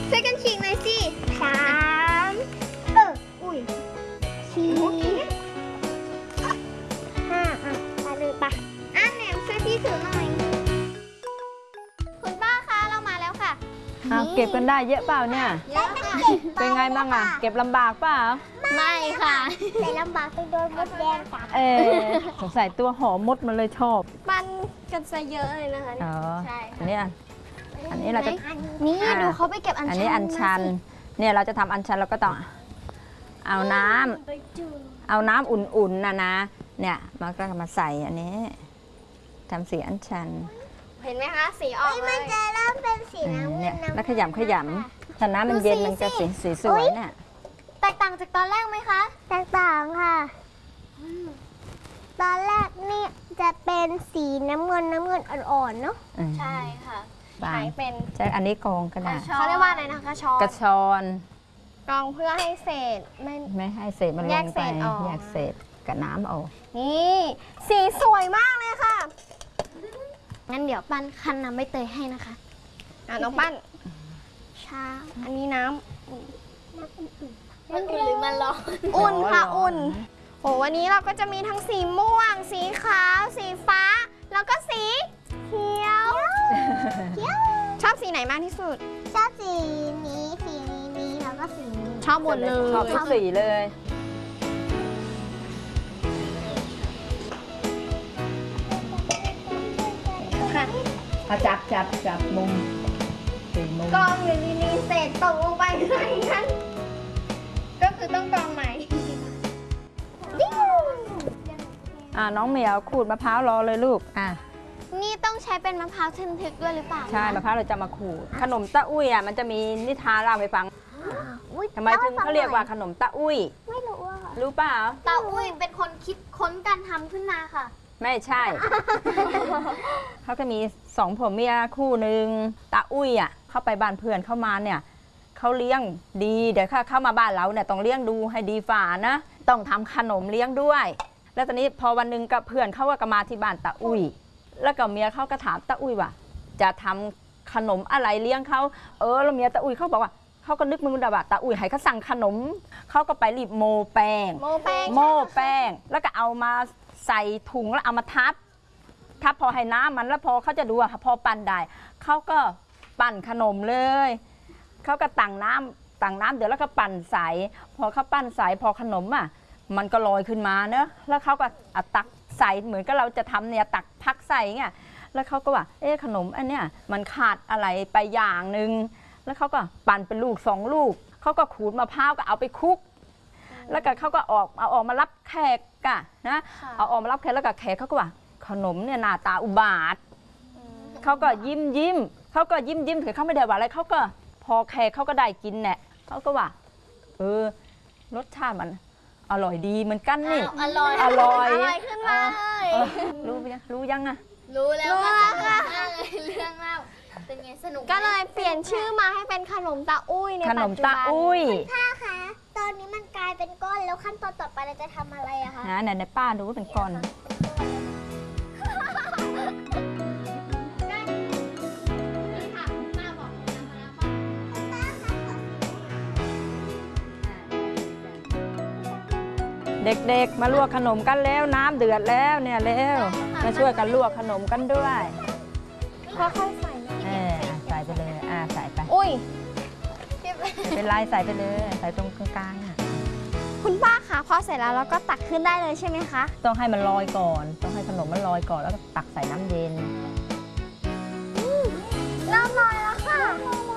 ช่วยกันฉีกหน่อยสิ3อุ้ย4 5ไปเลยปะแหนมช่วยพี่ถือหน่อยคุณป้าคะเรามาแล้วค่ะเก็บกันได้เยอะเปล่าเนี่ยเยอะค่ะเป็นไงบ้างอ่ะเก็บลำบากเปล่าไม่ค่ะแต่ลำบากต้องโดนมดแดงกัดสงสัยตัวหอมมดมันเลยชอบมันกันซะเยอะเลยนะคะใช่อันนี้เราจะนี่ดูเขาไปเก็บอัญชันอันนี้อัญชันเนี่ยเราจะทำอัญชันเราก็ต้องเอาน้ำอุ่นๆนะเนี่ยมันก็มาใส่อันนี้ทำสีอัญชันเห็นไหมคะสีออกเลยมันจะเริ่มเป็นสีน้ำเนี่ยแล้วขยำถ้าน้ำมันเย็นมันจะสีสวยเนี่ยแตกต่างจากตอนแรกไหมคะแตกต่างค่ะตอนแรกนี่จะเป็นสีน้ำเงินอ่อนๆเนาะใช่ค่ะใช้เป็นใช่อันนี้กองก็ได้เขาเรียกว่าอะไรนะคะกระชอนกองเพื่อให้เศษไม่ให้เศษมันลงไปแยกเศษกับน้ำออกนี่สีสวยมากเลยค่ะงั้นเดี๋ยวปั้นคั้นน้ำใบเตยให้นะคะน้องปั้นชาอันนี้น้ำมันอุ่นหรือมันร้อนอุ่นค่ะอุ่นโหวันนี้เราก็จะมีทั้งสีม่วงสีขาวสีฟ้าแล้วก็สีเขียวชอบสีไหนมากที่สุดชอบสีนี้แล้วก็สีนี้ชอบหมดเลยชอบทุกสีเลยจับมุมกองอยู่ดีๆเศษตกลงไปไหนนั้นก็คือต้องกองใหม่น้องเหมียวขูดมะพร้าวรอเลยลูกนี่ต้องใช้เป็นมะพร้าวทึนทึกด้วยหรือเปล่าใช่มะพร้าวเราจะมาขูดขนมตะอุ้ยมันจะมีนิทานเล่าให้ฟังทำไมถึงเขาเรียกว่าขนมตะอุ้ยไม่รู้ว่ารู้เปล่าตะอุ้ยเป็นคนคิดค้นการทำขึ้นมาค่ะไม่ใช่เขาก็มี2ผัวเมียคู่หนึ่งตาอุ้ยเข้าไปบ้านเพื่อนเข้ามาเนี่ยเขาเลี้ยงดีเดี๋ยวเข้ามาบ้านเราเนี่ยต้องเลี้ยงดูให้ดีฝ่านะต้องทำขนมเลี้ยงด้วยแล้วตอนนี้พอวันหนึ่งกับเพื่อนเขาก็มาที่บ้านตาอุ้ยแล้วก็เมียเขาก็ถามตาอุ้ยว่าจะทำขนมอะไรเลี้ยงเขาแล้วเมียตาอุ้ยเขาบอกว่าเขาก็นึกมึงดาว่าตาอุ้ยให้เขาสั่งขนมเขาก็ไปรีบโม่แป้งแล้วก็เอามาใส่ถุงแล้วเอามาทับพอให้น้ำมันแล้วพอเขาจะดูพอปั่นได้เขาก็ปั่นขนมเลยเขาก็ตั้งน้ำเดี๋ยวแล้วก็ปั่นใสพอเขาปั่นใสพอขนมมันก็ลอยขึ้นมาเนอะแล้วเขาก็ตักใส่เหมือนกับเราจะทำเนี่ยตักพักใส่เงี้ยแล้วเขาก็ว่าขนมอันเนี้ยมันขาดอะไรไปอย่างหนึ่งแล้วเขาก็ปั่นเป็นลูก2 ลูกเขาก็ขูดมะพร้าวก็เอาไปคลุกแล้วก็เขาก็เอาออกมารับแขกนะเอาออกมารับแขกแล้วก็แขกเขาก็ว่าขนมเนี่ยหน้าตาอุบาทเขาก็ยิ้มเขาก็ยิ้มเขาไม่ได้ว่าอะไรเขาก็พอแขกเขาก็ได้กินเนี่ยเขาก็ว่ารสชาติมันอร่อยดีเหมือนกันนี่อร่อยขึ้นมารู้ยังรู้แล้วค่ะเรื่องเล่าเป็นไงสนุกก็เลยเปลี่ยนชื่อมาให้เป็นขนมตาอุ้ยในปัจจุบันขนมตาอุ้ยค่ะคะตอนนี้มันกลายเป็นก้อนแล้วขั้นตอนต่อไปเราจะทำอะไรอะคะไหนป้าดูว่าเป็นก้อนเด็กๆมาลวกขนมกันแล้วน้ำเดือดแล้วเนี่ยเร็วมาช่วยกันลวกขนมกันด้วยค่อยๆใส่ใส่ไปเลยใส่ไปอุ้ยเป็นลายใส่ไปเลยใส่ตรงกลางคุณป้าคะพอเสร็จแล้วเราก็ตักขึ้นได้เลยใช่ไหมคะต้องให้มันลอยก่อนต้องให้ขนมมันลอยก่อนแล้วก็ตักใส่น้ำเย็น